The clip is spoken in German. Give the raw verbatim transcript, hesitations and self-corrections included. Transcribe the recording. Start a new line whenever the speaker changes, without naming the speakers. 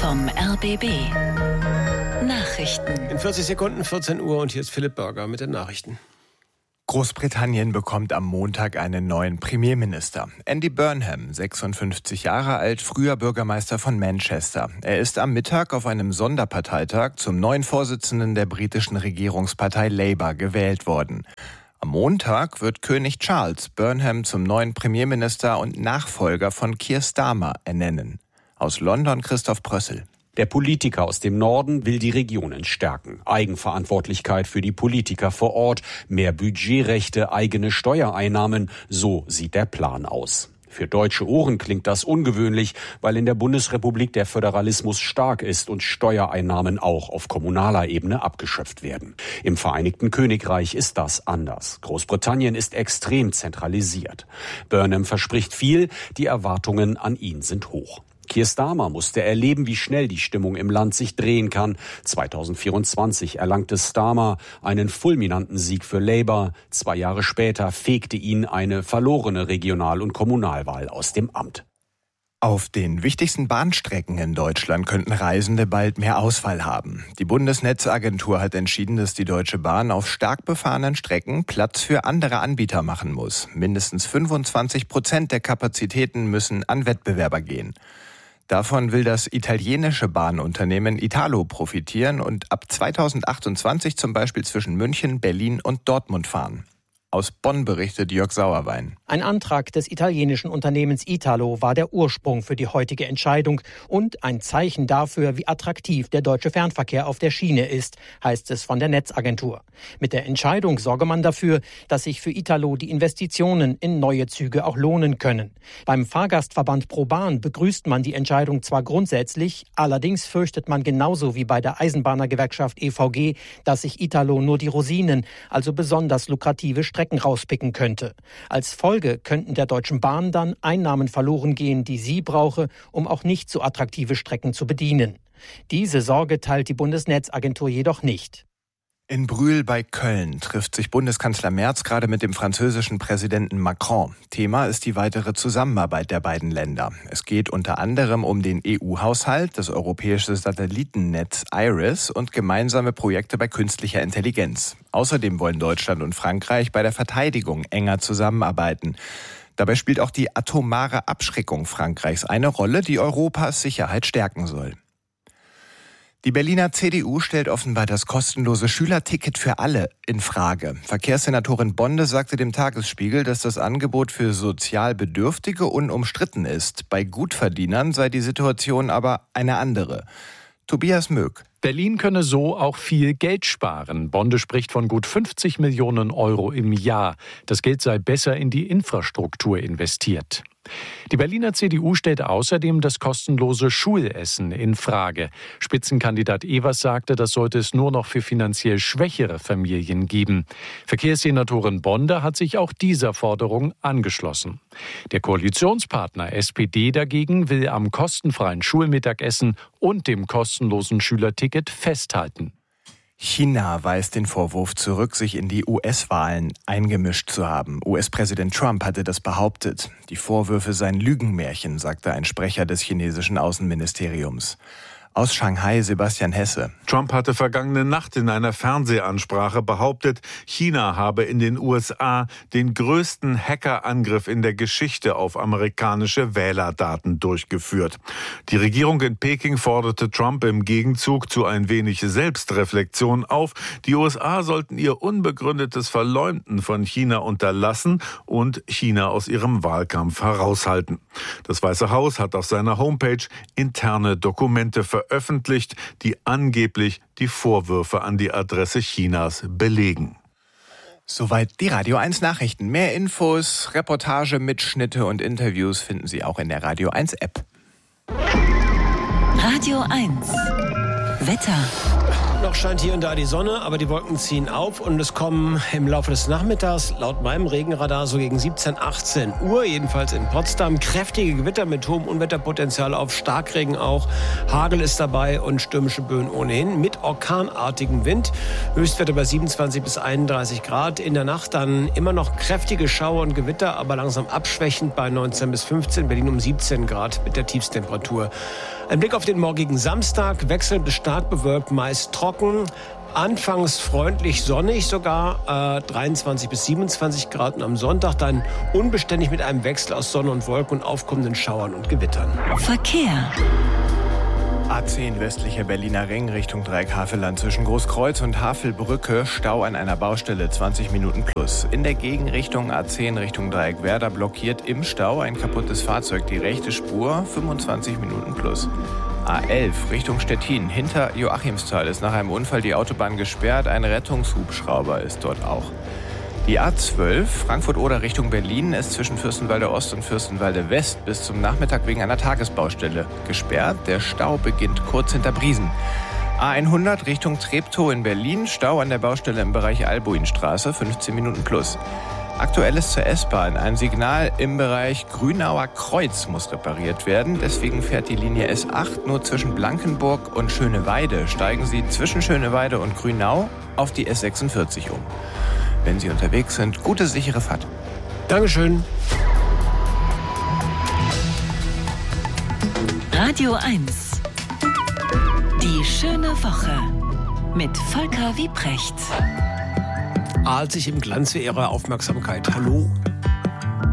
vom R B B. Nachrichten.
In vierzig Sekunden, vierzehn Uhr, und hier ist Philipp Burger mit den Nachrichten.
Großbritannien bekommt am Montag einen neuen Premierminister. Andy Burnham, sechsundfünfzig Jahre alt, früher Bürgermeister von Manchester. Er ist am Mittag auf einem Sonderparteitag zum neuen Vorsitzenden der britischen Regierungspartei Labour gewählt worden. Am Montag wird König Charles Burnham zum neuen Premierminister und Nachfolger von Keir Starmer ernennen. Aus London Christoph Prössel.
Der Politiker aus dem Norden will die Regionen stärken. Eigenverantwortlichkeit für die Politiker vor Ort, mehr Budgetrechte, eigene Steuereinnahmen, so sieht der Plan aus. Für deutsche Ohren klingt das ungewöhnlich, weil in der Bundesrepublik der Föderalismus stark ist und Steuereinnahmen auch auf kommunaler Ebene abgeschöpft werden. Im Vereinigten Königreich ist das anders. Großbritannien ist extrem zentralisiert. Burnham verspricht viel, die Erwartungen an ihn sind hoch. Keir Starmer musste erleben, wie schnell die Stimmung im Land sich drehen kann. zweitausendvierundzwanzig erlangte Starmer einen fulminanten Sieg für Labour. Zwei Jahre später fegte ihn eine verlorene Regional- und Kommunalwahl aus dem Amt.
Auf den wichtigsten Bahnstrecken in Deutschland könnten Reisende bald mehr Ausfall haben. Die Bundesnetzagentur hat entschieden, dass die Deutsche Bahn auf stark befahrenen Strecken Platz für andere Anbieter machen muss. Mindestens fünfundzwanzig Prozent der Kapazitäten müssen an Wettbewerber gehen. Davon will das italienische Bahnunternehmen Italo profitieren und ab zweitausendachtundzwanzig zum Beispiel zwischen München, Berlin und Dortmund fahren. Aus Bonn berichtet Jörg Sauerwein.
Ein Antrag des italienischen Unternehmens Italo war der Ursprung für die heutige Entscheidung und ein Zeichen dafür, wie attraktiv der deutsche Fernverkehr auf der Schiene ist, heißt es von der Netzagentur. Mit der Entscheidung sorge man dafür, dass sich für Italo die Investitionen in neue Züge auch lohnen können. Beim Fahrgastverband ProBahn begrüßt man die Entscheidung zwar grundsätzlich, allerdings fürchtet man genauso wie bei der Eisenbahnergewerkschaft E V G, dass sich Italo nur die Rosinen, also besonders lukrative Strecken rauspicken könnte. Als Folge könnten der Deutschen Bahn dann Einnahmen verloren gehen, die sie brauche, um auch nicht so attraktive Strecken zu bedienen. Diese Sorge teilt die Bundesnetzagentur jedoch nicht.
In Brühl bei Köln trifft sich Bundeskanzler Merz gerade mit dem französischen Präsidenten Macron. Thema ist die weitere Zusammenarbeit der beiden Länder. Es geht unter anderem um den E U-Haushalt, das europäische Satellitennetz IRIS und gemeinsame Projekte bei künstlicher Intelligenz. Außerdem wollen Deutschland und Frankreich bei der Verteidigung enger zusammenarbeiten. Dabei spielt auch die atomare Abschreckung Frankreichs eine Rolle, die Europas Sicherheit stärken soll. Die Berliner C D U stellt offenbar das kostenlose Schülerticket für alle in Frage. Verkehrssenatorin Bonde sagte dem Tagesspiegel, dass das Angebot für sozial Bedürftige unumstritten ist. Bei Gutverdienern sei die Situation aber eine andere. Tobias Möck.
Berlin könne so auch viel Geld sparen. Bonde spricht von gut fünfzig Millionen Euro im Jahr. Das Geld sei besser in die Infrastruktur investiert. Die Berliner C D U stellt außerdem das kostenlose Schulessen in Frage. Spitzenkandidat Evers sagte, das sollte es nur noch für finanziell schwächere Familien geben. Verkehrssenatorin Bonde hat sich auch dieser Forderung angeschlossen. Der Koalitionspartner S P D dagegen will am kostenfreien Schulmittagessen und dem kostenlosen Schülerticket festhalten.
China weist den Vorwurf zurück, sich in die U S-Wahlen eingemischt zu haben. U S-Präsident Trump hatte das behauptet. Die Vorwürfe seien Lügenmärchen, sagte ein Sprecher des chinesischen Außenministeriums. Aus Shanghai Sebastian Hesse.
Trump hatte vergangene Nacht in einer Fernsehansprache behauptet, China habe in den U S A den größten Hackerangriff in der Geschichte auf amerikanische Wählerdaten durchgeführt. Die Regierung in Peking forderte Trump im Gegenzug zu ein wenig Selbstreflexion auf. Die U S A sollten ihr unbegründetes Verleumden von China unterlassen und China aus ihrem Wahlkampf heraushalten. Das Weiße Haus hat auf seiner Homepage interne Dokumente veröffentlicht. veröffentlicht, die angeblich die Vorwürfe an die Adresse Chinas belegen.
Soweit die Radio eins Nachrichten. Mehr Infos, Reportage, Mitschnitte und Interviews finden Sie auch in der Radio eins App.
Radio eins. Wetter.
Noch scheint hier und da die Sonne, aber die Wolken ziehen auf und es kommen im Laufe des Nachmittags laut meinem Regenradar so gegen siebzehn, achtzehn Uhr, jedenfalls in Potsdam, kräftige Gewitter mit hohem Unwetterpotenzial auf, Starkregen auch, Hagel ist dabei und stürmische Böen ohnehin mit orkanartigem Wind. Höchstwerte bei siebenundzwanzig bis einunddreißig Grad. In der Nacht dann immer noch kräftige Schauer und Gewitter, aber langsam abschwächend bei neunzehn bis fünfzehn, Berlin um siebzehn Grad mit der Tiefstemperatur. Ein Blick auf den morgigen Samstag, wechselnd bis stark bewölkt, meist trocken. Anfangs freundlich sonnig sogar, äh, dreiundzwanzig bis siebenundzwanzig Grad. Und am Sonntag dann unbeständig mit einem Wechsel aus Sonne und Wolken und aufkommenden Schauern und Gewittern.
Verkehr.
A zehn westlicher Berliner Ring Richtung Dreieck-Havelland zwischen Großkreuz und Havelbrücke. Stau an einer Baustelle zwanzig Minuten plus. In der Gegenrichtung A zehn Richtung Dreieck-Werder blockiert im Stau ein kaputtes Fahrzeug. Die rechte Spur fünfundzwanzig Minuten plus. A elf Richtung Stettin hinter Joachimsthal ist nach einem Unfall die Autobahn gesperrt. Ein Rettungshubschrauber ist dort auch. Die A zwölf Frankfurt-Oder Richtung Berlin ist zwischen Fürstenwalde Ost und Fürstenwalde West bis zum Nachmittag wegen einer Tagesbaustelle gesperrt. Der Stau beginnt kurz hinter Briesen. A hundert Richtung Treptow in Berlin, Stau an der Baustelle im Bereich Albuinstraße, fünfzehn Minuten plus. Aktuelles zur S-Bahn. Ein Signal im Bereich Grünauer Kreuz muss repariert werden. Deswegen fährt die Linie S acht nur zwischen Blankenburg und Schöneweide. Steigen Sie zwischen Schöneweide und Grünau auf die S sechsundvierzig um. Wenn Sie unterwegs sind, gute, sichere Fahrt.
Dankeschön.
Radio eins. Die schöne Woche mit Volker Wiprecht.
Ahlt sich im Glanze Ihrer Aufmerksamkeit. Hallo.